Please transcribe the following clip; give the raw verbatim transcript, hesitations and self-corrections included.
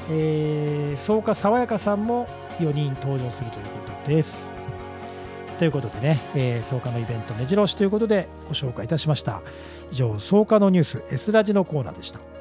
えー、草加爽やかさんもよにん登場するということです。ということでね、えー、草加のイベント目白押しということでご紹介いたしました。以上、草加のニュース S ラジのコーナーでした。